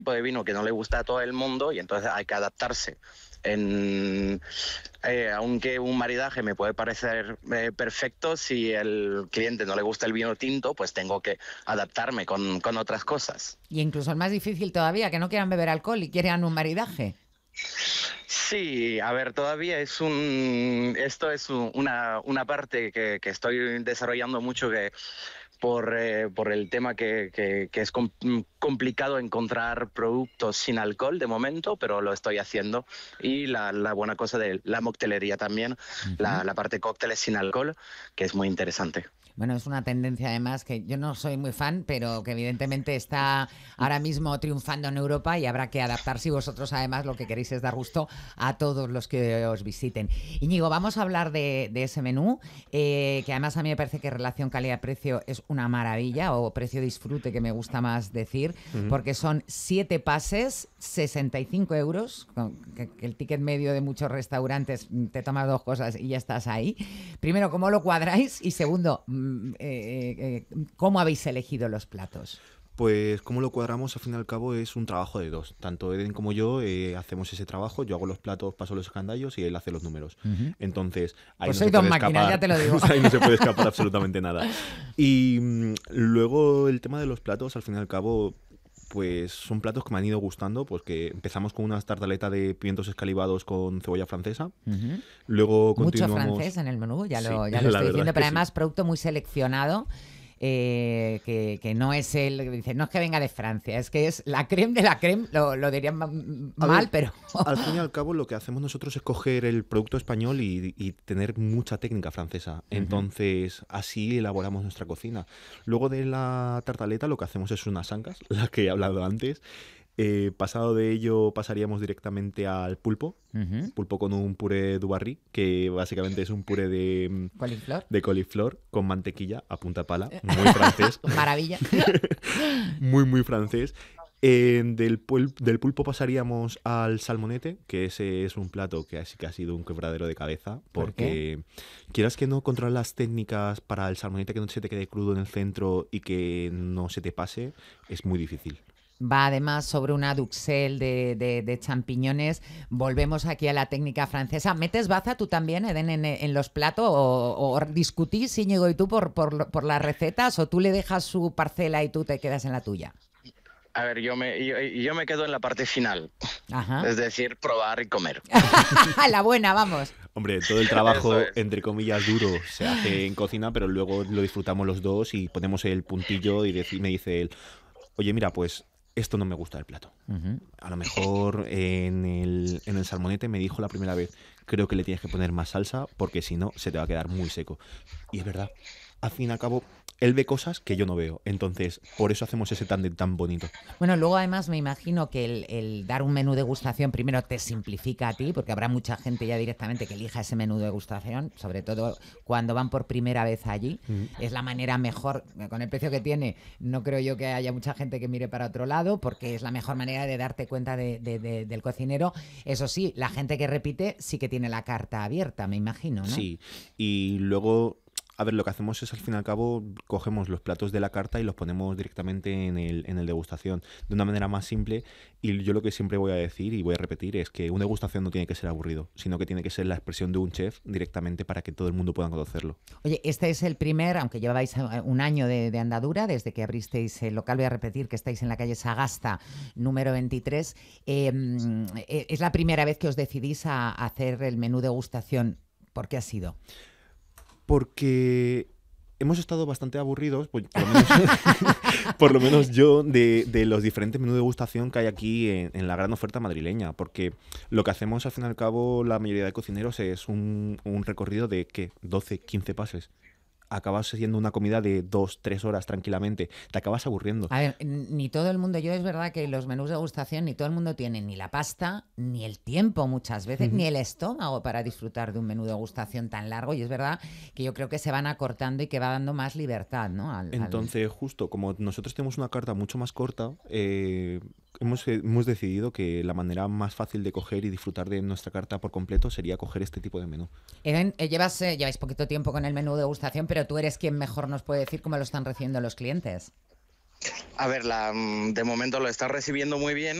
tipo de vino que no le gusta a todo el mundo y entonces hay que adaptarse. Aunque un maridaje me puede parecer perfecto, si el cliente no le gusta el vino tinto, pues tengo que adaptarme con otras cosas. Y incluso es más difícil todavía, que no quieran beber alcohol y quieran un maridaje. Sí, a ver, todavía esto es una parte que estoy desarrollando mucho por el tema que es complicado encontrar productos sin alcohol de momento, pero lo estoy haciendo. Y la buena cosa de la moctelería también, Ujú. la parte cócteles sin alcohol, que es muy interesante. Bueno, es una tendencia además que yo no soy muy fan, pero que evidentemente está ahora mismo triunfando en Europa y habrá que adaptarse y vosotros además lo que queréis es dar gusto a todos los que os visiten. Íñigo, vamos a hablar de ese menú, que además a mí me parece que relación calidad-precio es una maravilla, o precio-disfrute que me gusta más decir, Ujú. porque son 7 pases, 65 euros, que el ticket medio de muchos restaurantes te tomas 2 cosas y ya estás ahí. Primero, ¿cómo lo cuadráis? Y segundo, ¿cómo habéis elegido los platos? Pues cómo lo cuadramos, al fin y al cabo, es un trabajo de dos. Tanto Eden como yo hacemos ese trabajo. Yo hago los platos, paso los escandallos y él hace los números. Uh-huh. Entonces, ahí Pues no soy se dos puede máquinas, ya escapar. te lo digo. Ahí no se puede escapar absolutamente nada. Y luego el tema de los platos, al fin y al cabo, pues son platos que me han ido gustando, pues que empezamos con una tartaleta de pimientos escalivados con cebolla francesa. Uh-huh. Luego Mucho continuamos... francés en el menú, ya Sí, lo la estoy verdad diciendo, es que pero sí. además producto muy seleccionado. Que no es dice, no es que venga de Francia, es que es la creme de la creme, lo dirían A mal, ver, pero al fin y al cabo lo que hacemos nosotros es coger el producto español y tener mucha técnica francesa. Ujú. Entonces, así elaboramos nuestra cocina. Luego de la tartaleta lo que hacemos es unas ancas, las que he hablado antes. Pasado de ello pasaríamos directamente al pulpo. Ujú. Pulpo con un puré Dubarry, que básicamente es un puré Coliflor, de coliflor con mantequilla a punta pala. Muy francés. maravilla. Muy, muy francés. Del pulpo pasaríamos al salmonete, que ese es un plato que sí que ha sido un quebradero de cabeza, ¿Por qué? porque quieras que no controlar las técnicas para el salmonete que no se te quede crudo en el centro y que no se te pase, es muy difícil. Va además sobre una duxelle de champiñones. Volvemos aquí a la técnica francesa. ¿Metes baza tú también, Eden, en los platos? ¿O discutís, Íñigo y tú, por las recetas? ¿O tú le dejas su parcela y tú te quedas en la tuya? A ver, yo me quedo en la parte final, Ajá. es decir, probar y comer. La buena, vamos. Hombre, todo el Eso trabajo, es. entre comillas, duro se hace en cocina, pero luego lo disfrutamos los dos y ponemos el puntillo y me dice él, oye, mira, pues esto no me gusta del plato. Uh-huh. A lo mejor en el salmonete me dijo la primera vez, creo que le tienes que poner más salsa porque si no se te va a quedar muy seco. Y es verdad, al fin y al cabo, él ve cosas que yo no veo. Entonces, por eso hacemos ese tándem tan bonito. Bueno, luego además me imagino que el dar un menú degustación primero te simplifica a ti, porque habrá mucha gente ya directamente que elija ese menú degustación, sobre todo cuando van por primera vez allí. Mm. Es la manera mejor, con el precio que tiene, no creo yo que haya mucha gente que mire para otro lado, porque es la mejor manera de darte cuenta del cocinero. Eso sí, la gente que repite sí que tiene la carta abierta, me imagino, ¿no? Sí, y luego, a ver, lo que hacemos es al fin y al cabo, cogemos los platos de la carta y los ponemos directamente en el degustación, de una manera más simple. Y yo lo que siempre voy a decir y voy a repetir es que una degustación no tiene que ser aburrido, sino que tiene que ser la expresión de un chef directamente para que todo el mundo pueda conocerlo. Oye, este es el primer, aunque lleváis un año de andadura, desde que abristeis el local, voy a repetir que estáis en la calle Sagasta, número 23. Es la primera vez que os decidís a hacer el menú degustación. ¿Por qué ha sido? Porque hemos estado bastante aburridos, pues, por lo menos, por lo menos yo, de los diferentes menús de degustación que hay aquí en la gran oferta madrileña. Porque lo que hacemos, al fin y al cabo, la mayoría de cocineros es un recorrido de, ¿qué? 12, 15 pases. Acabas siendo una comida de 2, 3 horas tranquilamente. Te acabas aburriendo. A ver, ni todo el mundo, yo es verdad que los menús de degustación ni todo el mundo tiene ni la pasta, ni el tiempo muchas veces, Ujú. ni el estómago para disfrutar de un menú de degustación tan largo, y es verdad que yo creo que se van acortando y que va dando más libertad, ¿no? Entonces, justo como nosotros tenemos una carta mucho más corta, hemos decidido que la manera más fácil de coger y disfrutar de nuestra carta por completo sería coger este tipo de menú. Lleváis poquito tiempo con el menú de degustación, pero tú eres quien mejor nos puede decir cómo lo están recibiendo los clientes. A ver, de momento lo están recibiendo muy bien.